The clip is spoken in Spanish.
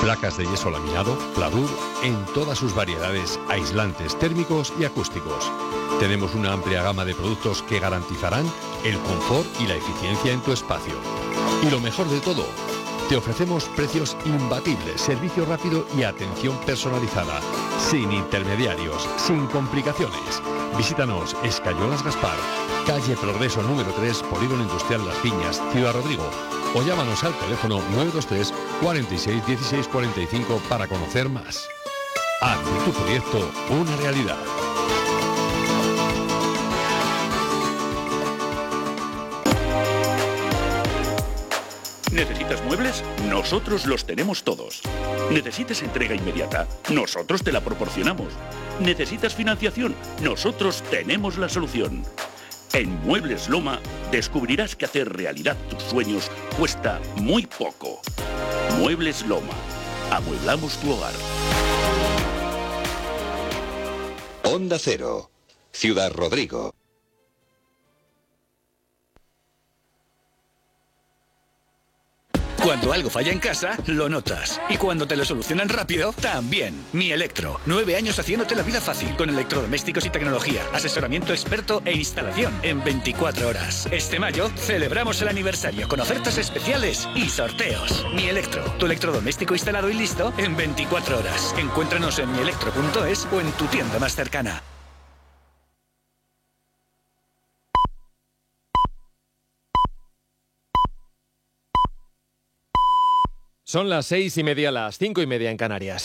Placas de yeso laminado, Pladur, en todas sus variedades, aislantes térmicos y acústicos. Tenemos una amplia gama de productos que garantizarán el confort y la eficiencia en tu espacio. Y lo mejor de todo, te ofrecemos precios imbatibles, servicio rápido y atención personalizada, sin intermediarios, sin complicaciones. Visítanos, Escayolas Gaspar, calle Progreso número 3, Polígono Industrial Las Piñas, Ciudad Rodrigo. O llámanos al teléfono 923 46 16 45 para conocer más. Haz de tu proyecto una realidad. ¿Necesitas muebles? Nosotros los tenemos todos. ¿Necesitas entrega inmediata? Nosotros te la proporcionamos. ¿Necesitas financiación? Nosotros tenemos la solución. En Muebles Loma descubrirás que hacer realidad tus sueños cuesta muy poco. Muebles Loma. Amueblamos tu hogar. Onda Cero, Ciudad Rodrigo. Cuando algo falla en casa, lo notas. Y cuando te lo solucionan rápido, también. Mi Electro. 9 años haciéndote la vida fácil. Con electrodomésticos y tecnología. Asesoramiento experto e instalación en 24 horas. Este mayo celebramos el aniversario con ofertas especiales y sorteos. Mi Electro. Tu electrodoméstico instalado y listo en 24 horas. Encuéntranos en mielectro.es o en tu tienda más cercana. Son las 6:30, las 5:30 en Canarias.